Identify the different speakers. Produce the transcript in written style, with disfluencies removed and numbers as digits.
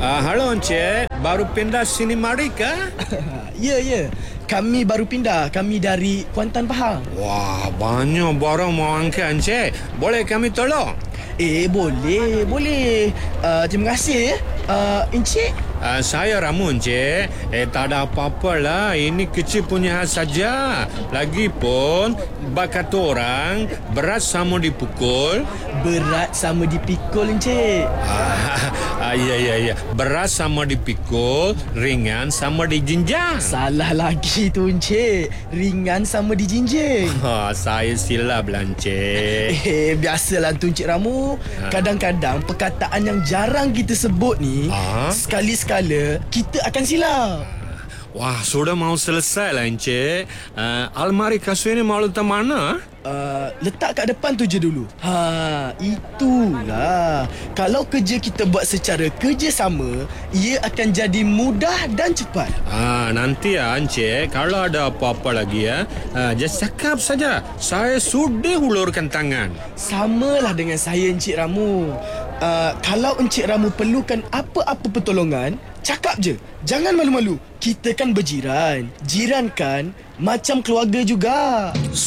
Speaker 1: Halo Encik, baru pindah sini mari kah?
Speaker 2: Ya. Kami baru pindah. Kami dari Kuantan, Pahang.
Speaker 1: Wah, banyak barang mau angkat Encik. Boleh kami tolong?
Speaker 2: Boleh. Terima kasih ya. Encik.
Speaker 1: Saya Ramu Encik. Tak ada apa-apa lah. Ini kecil punya hal saja. Lagipun, bakat orang berat sama dipukul.
Speaker 2: Berat sama dipikul, Encik.
Speaker 1: Ya. Berat sama dipikul, ringan sama dijinjang.
Speaker 2: Salah lagi tu, Encik. Ringan sama dijinjing.
Speaker 1: Saya silap lah Encik.
Speaker 2: Biasalah tu, Encik Ramu. Kadang-kadang perkataan yang jarang kita sebut ni, sekali-sekala kita akan silap.
Speaker 1: Wah, sudah mau selesai lah Encik. Almari kasut ini mau letak mana?
Speaker 2: Letak kat depan tu je dulu. Itulah. Kalau kerja kita buat secara kerjasama, ia akan jadi mudah dan cepat.
Speaker 1: Nanti Encik, kalau ada apa-apa lagi just cakap saja. Saya sudah hulurkan tangan.
Speaker 2: Samalah dengan saya, Encik Ramu. Kalau Encik Ramu perlukan apa-apa pertolongan, cakap je. Jangan malu-malu. Kita kan berjiran. Jiran kan macam keluarga juga.